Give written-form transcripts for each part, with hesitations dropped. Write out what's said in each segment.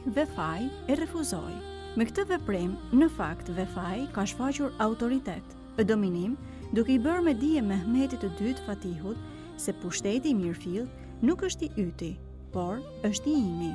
Vefaj e refuzoi. Me këtë veprim, në fakt Vefaj ka shfaqur autoritet, e dominim, duke i bërë me dije Mehmetit të dytë Fatihut se pushteti i Mirëfillt nuk është i yti, por është i imi.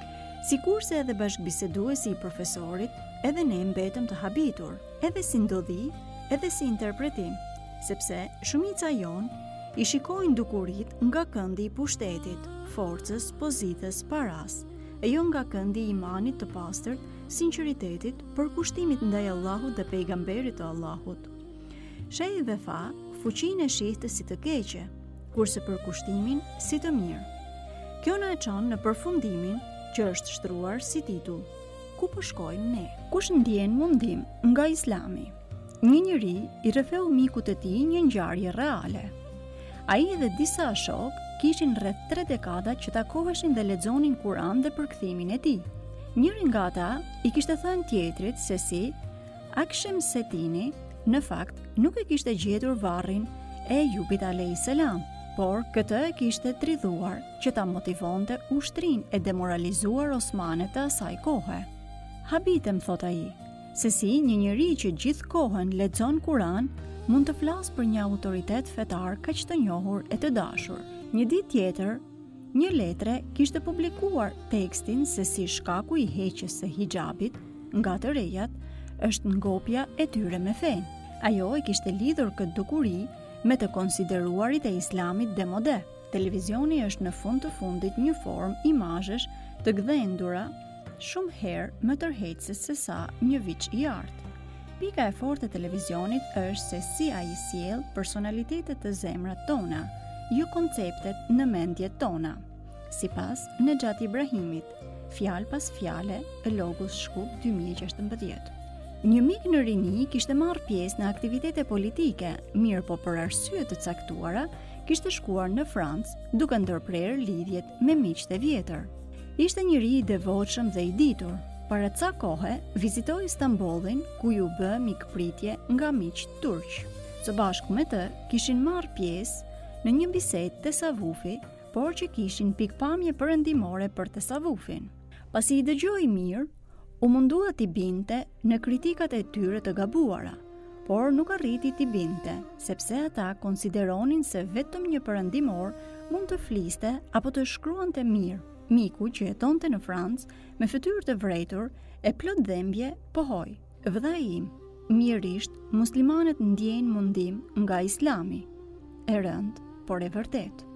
Sikurse edhe bashkëbiseduesi i profesorit, edhe ne mbetëm të habitur, edhe si ndodhi, edhe si interpretim, sepse shumica jonë i shikojnë dukurit nga këndi i pushtetit, forcës, pozitës, paras, e jo nga këndi i imanit të pastërt, sinqeritetit, përkushtimit ndaj Allahut dhe pejgamberit të Allahut. Shehi Vefa fuqinë e shihte si të keqe, kurse përkushtimin si të mirë. Kjo na e çon në përfundimin që është shtruar si titull. Ku po shkojmë ne? Kush ndjen mundim nga Islami? Një njeri i rretheu mikut të tij një ngjarje reale. Ai dhe disa shok kishin rreth 3 dekada që takoheshin dhe lexonin Kur'an dhe përkthimin e tij. Njëri nga ata i kishte thënë tjetrit se si Akshem Setini në fakt nuk e kishte gjetur varrin e Ejubit alayhis salam, por këtë e kishte tridhuar që ta motivonte ushtrinë e demoralizuar osmane të asaj kohe. Habitem, thot ai, se si një njeri që gjithë kohën lexon Kur'an mund të flasë për një autoritet fetar kaq të njohur e të dashur. Një ditë tjetër, një letre kishte publikuar tekstin se si shkaku i heqjes së hijabit nga të rejat është ngopja e tyre me fen. Ajo e kishte lidhur këtë dukuri me të konsideruarit e Islamit demode. Televizioni është në fund të fundit një formë imazhesh të gdhendura shumë herë më tërheqëse se sa një viç i artë. Pika e fortë e televizionit është se si ai sjell personalitetet të zemrat tona, jo konceptet në mendjet tona. Sipas Nexhat Ibrahimit, fjalë pas fjale, e Logos Shkup 2016. Një mik në rini kishte marrë pjesë në aktivitete politike, mirë po për arsye të caktuara kishte shkuar në Francë duke ndërprerë lidhjet me miqtë e vjetër. Ishte njëri i devotshëm dhe i ditur. Para ca kohe vizitoi Stambollin, ku ju bë mikpritje nga miq turq. Së bashku me të kishin marrë pjesë në një bisedë tesavufi, por që kishin pikpamje perëndimore për tesavufin. Pasi i dëgjoi mirë, u mundua t'i binte në kritikat e tyre të gabuara, por nuk arriti t'i binte, sepse ata konsideronin se vetëm një perëndimor mund të fliste apo të shkruante mirë. Miku që jetonte në Francë me fytyrë të vrejtur e plot dhembje pohoi: "Vëllai im, mjerisht muslimanët ndjejnë mundim nga Islami." E rënd, por e vërtet.